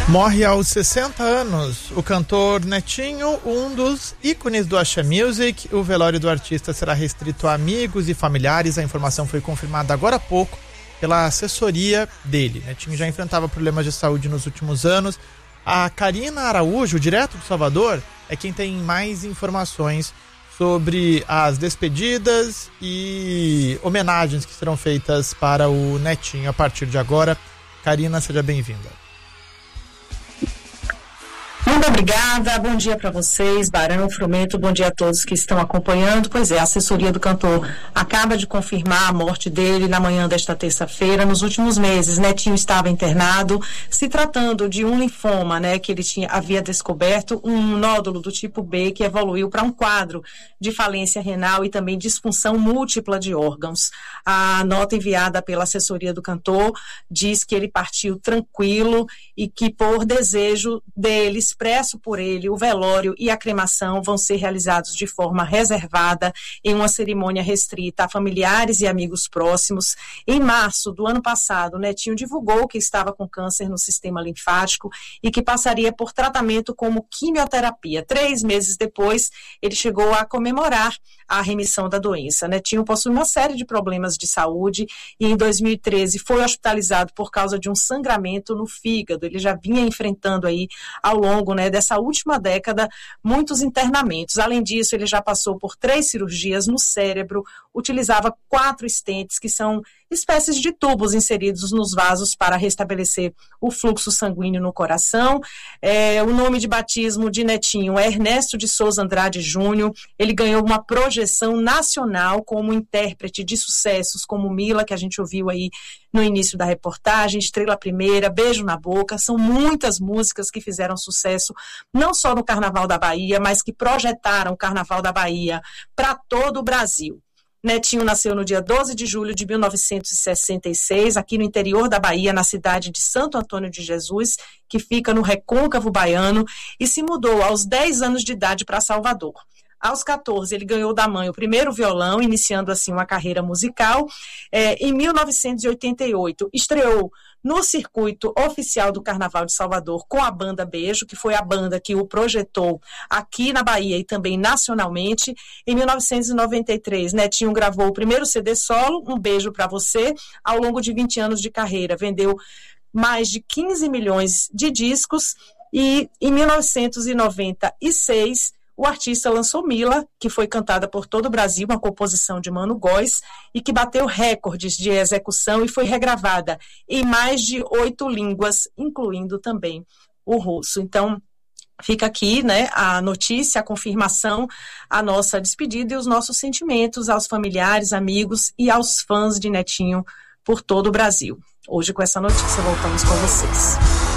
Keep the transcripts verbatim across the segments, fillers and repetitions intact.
Morre aos sessenta anos o cantor Netinho, um dos ícones do Axé Music. O velório do artista será restrito a amigos e familiares. A informação foi confirmada agora há pouco pela assessoria dele. Netinho já enfrentava problemas de saúde nos últimos anos. A Karina Araújo, direto de Salvador, é quem tem mais informações sobre as despedidas e homenagens que serão feitas para o Netinho a partir de agora. Karina, seja bem-vinda. Muito obrigada, bom dia para vocês, Barão, Frumento, bom dia a todos que estão acompanhando. Pois é, a assessoria do cantor acaba de confirmar a morte dele na manhã desta terça-feira. Nos últimos meses, Netinho estava internado, se tratando de um linfoma, né, que ele tinha, havia descoberto, um nódulo do tipo B que evoluiu para um quadro de falência renal e também disfunção múltipla de órgãos. A nota enviada pela assessoria do cantor diz que ele partiu tranquilo e que, por desejo dele, expresso por ele, o velório e a cremação vão ser realizados de forma reservada em uma cerimônia restrita a familiares e amigos próximos. Em março do ano passado, Netinho divulgou que estava com câncer no sistema linfático e que passaria por tratamento como quimioterapia. Três meses depois, ele chegou a comemorar a remissão da doença. Netinho possui uma série de problemas de saúde e em dois mil e treze foi hospitalizado por causa de um sangramento no fígado. Ele já vinha enfrentando aí ao longo, né, dessa última década muitos internamentos. Além disso, ele já passou por três cirurgias no cérebro, utilizava quatro estentes, que são espécies de tubos inseridos nos vasos para restabelecer o fluxo sanguíneo no coração. É, o nome de batismo de Netinho é Ernesto de Souza Andrade Júnior. Ele ganhou uma projeção nacional como intérprete de sucessos como Mila, que a gente ouviu aí no início da reportagem, Estrela Primeira, Beijo na Boca. São muitas músicas que fizeram sucesso, não só no Carnaval da Bahia, mas que projetaram o Carnaval da Bahia para todo o Brasil. Netinho nasceu no dia doze de julho de mil novecentos e sessenta e seis, aqui no interior da Bahia, na cidade de Santo Antônio de Jesus, que fica no recôncavo baiano, e se mudou aos dez anos de idade para Salvador. Aos catorze, ele ganhou da mãe o primeiro violão, iniciando assim uma carreira musical. É, em mil novecentos e oitenta e oito, estreou no circuito oficial do Carnaval de Salvador com a banda Beijo, que foi a banda que o projetou aqui na Bahia e também nacionalmente. Em mil novecentos e noventa e três, Netinho gravou o primeiro C D solo, Um Beijo Pra Você. Ao longo de vinte anos de carreira, vendeu mais de quinze milhões de discos e em mil novecentos e noventa e seis... o artista lançou Mila, que foi cantada por todo o Brasil, uma composição de Mano Góes, e que bateu recordes de execução e foi regravada em mais de oito línguas, incluindo também o russo. Então, fica aqui, né, a notícia, a confirmação, a nossa despedida e os nossos sentimentos aos familiares, amigos e aos fãs de Netinho por todo o Brasil. Hoje, com essa notícia, voltamos com vocês.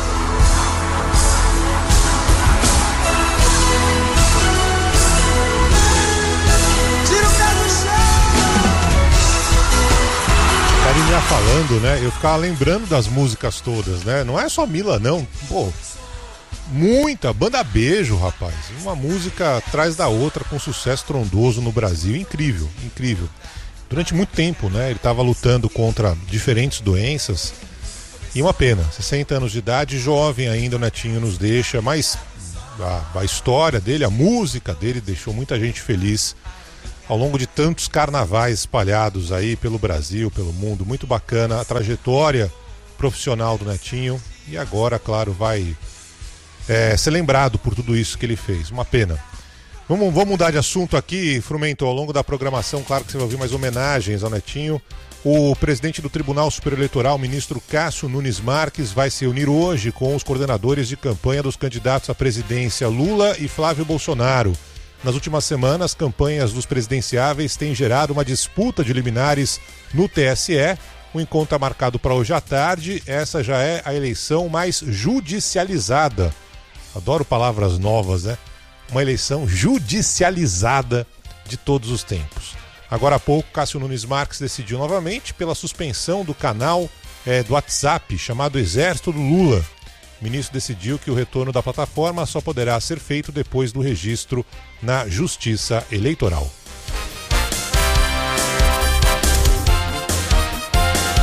Karina falando, né? Eu ficava lembrando das músicas todas, né? Não é só Mila, não. Pô, muita banda Beijo, rapaz. Uma música atrás da outra com sucesso trondoso no Brasil. Incrível, incrível. Durante muito tempo, né? Ele estava lutando contra diferentes doenças. E uma pena, sessenta anos de idade, jovem ainda, o Netinho nos deixa. Mas a, a história dele, a música dele deixou muita gente feliz ao longo de tantos carnavais espalhados aí pelo Brasil, pelo mundo. Muito bacana a trajetória profissional do Netinho. E agora, claro, vai é, ser lembrado por tudo isso que ele fez. Uma pena. Vamos, vamos mudar de assunto aqui, Frumento. Ao longo da programação, claro que você vai ouvir mais homenagens ao Netinho. O presidente do Tribunal Superior Eleitoral, ministro Cássio Nunes Marques, vai se unir hoje com os coordenadores de campanha dos candidatos à presidência Lula e Flávio Bolsonaro. Nas últimas semanas, campanhas dos presidenciáveis têm gerado uma disputa de liminares no T S E. O encontro é marcado para hoje à tarde. Essa já é a eleição mais judicializada. Adoro palavras novas, né? Uma eleição judicializada de todos os tempos. Agora há pouco, Cássio Nunes Marques decidiu novamente pela suspensão do canal é, do WhatsApp chamado Exército do Lula. O ministro decidiu que o retorno da plataforma só poderá ser feito depois do registro na Justiça Eleitoral.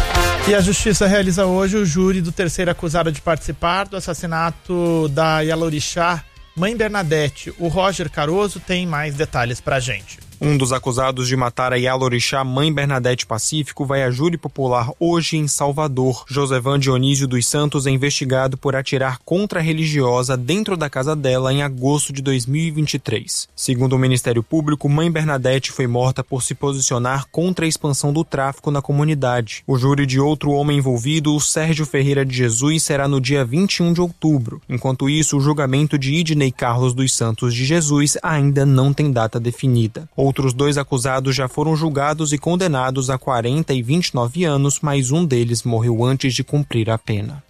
E a Justiça realiza hoje o júri do terceiro acusado de participar do assassinato da Yalorixá, Mãe Bernadette. O Roger Caroso tem mais detalhes pra gente. Um dos acusados de matar a Yalorixá, Mãe Bernadette Pacífico, vai a júri popular hoje em Salvador. Josevan Dionísio dos Santos é investigado por atirar contra a religiosa dentro da casa dela em agosto de dois mil e vinte e três. Segundo o Ministério Público, Mãe Bernadette foi morta por se posicionar contra a expansão do tráfico na comunidade. O júri de outro homem envolvido, o Sérgio Ferreira de Jesus, será no dia vinte e um de outubro. Enquanto isso, o julgamento de Idnei Carlos dos Santos de Jesus ainda não tem data definida. Outros dois acusados já foram julgados e condenados a quarenta e vinte e nove anos, mas um deles morreu antes de cumprir a pena.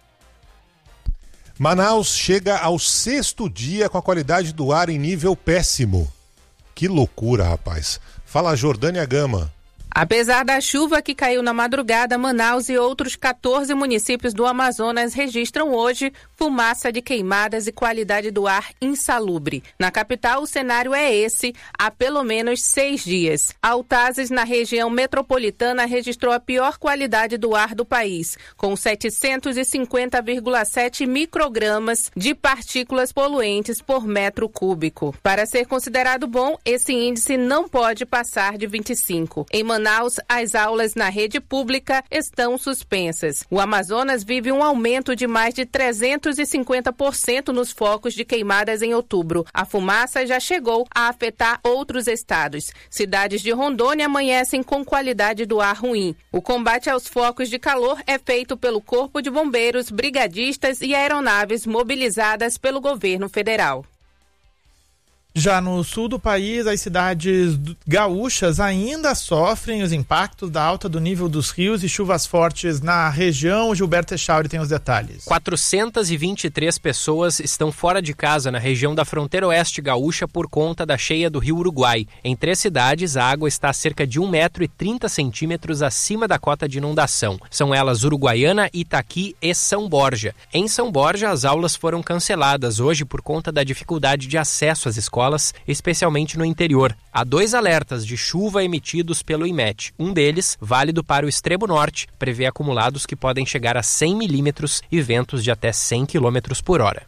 Manaus chega ao sexto dia com a qualidade do ar em nível péssimo. Que loucura, rapaz. Fala, Jordânia Gama. Apesar da chuva que caiu na madrugada, Manaus e outros quatorze municípios do Amazonas registram hoje fumaça de queimadas e qualidade do ar insalubre. Na capital, o cenário é esse há pelo menos seis dias. Altazes, na região metropolitana, registrou a pior qualidade do ar do país, com setecentos e cinquenta vírgula sete microgramas de partículas poluentes por metro cúbico. Para ser considerado bom, esse índice não pode passar de vinte e cinco. Em Manaus, as aulas na rede pública estão suspensas. O Amazonas vive um aumento de mais de trezentos e cinquenta por cento nos focos de queimadas em outubro. A fumaça já chegou a afetar outros estados. Cidades de Rondônia amanhecem com qualidade do ar ruim. O combate aos focos de calor é feito pelo Corpo de Bombeiros, brigadistas e aeronaves mobilizadas pelo governo federal. Já no sul do país, as cidades gaúchas ainda sofrem os impactos da alta do nível dos rios e chuvas fortes na região. Gilberto Echauri tem os detalhes. quatrocentas e vinte e três pessoas estão fora de casa na região da fronteira oeste gaúcha por conta da cheia do rio Uruguai. Em três cidades, a água está a cerca de um metro e trinta centímetros acima da cota de inundação. São elas Uruguaiana, Itaqui e São Borja. Em São Borja, as aulas foram canceladas hoje por conta da dificuldade de acesso às escolas, especialmente no interior. Há dois alertas de chuva emitidos pelo I M E T. Um deles, válido para o extremo norte, prevê acumulados que podem chegar a cem milímetros e ventos de até cem quilômetros por hora.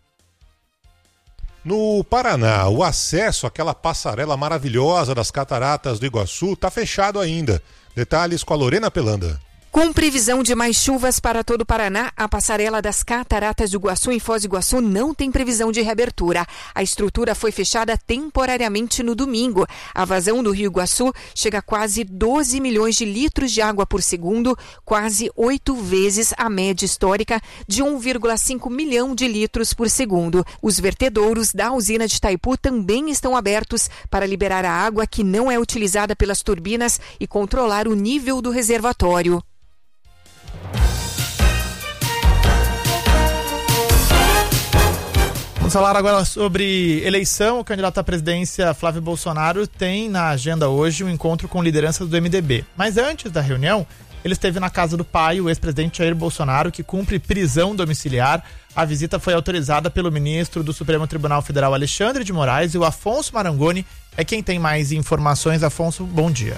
No Paraná, o acesso àquela passarela maravilhosa das Cataratas do Iguaçu está fechado ainda. Detalhes com a Lorena Pelanda. Com previsão de mais chuvas para todo o Paraná, a passarela das Cataratas do Iguaçu em Foz do Iguaçu não tem previsão de reabertura. A estrutura foi fechada temporariamente no domingo. A vazão do Rio Iguaçu chega a quase doze milhões de litros de água por segundo, quase oito vezes a média histórica de um vírgula cinco milhão de litros por segundo. Os vertedouros da usina de Itaipu também estão abertos para liberar a água que não é utilizada pelas turbinas e controlar o nível do reservatório. Vamos falar agora sobre eleição. O candidato à presidência, Flávio Bolsonaro, tem na agenda hoje um encontro com lideranças do M D B. Mas antes da reunião, ele esteve na casa do pai, o ex-presidente Jair Bolsonaro, que cumpre prisão domiciliar. A visita foi autorizada pelo ministro do Supremo Tribunal Federal, Alexandre de Moraes, e o Afonso Marangoni é quem tem mais informações. Afonso, bom dia.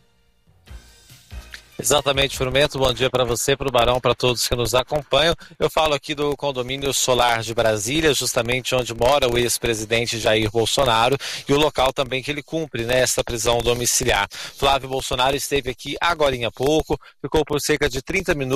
Exatamente, Frumento, bom dia para você, para o Barão, para todos que nos acompanham. Eu falo aqui do condomínio Solar de Brasília, justamente onde mora o ex-presidente Jair Bolsonaro e o local também que ele cumpre, né, essa prisão domiciliar. Flávio Bolsonaro esteve aqui agorinha há pouco, ficou por cerca de trinta minutos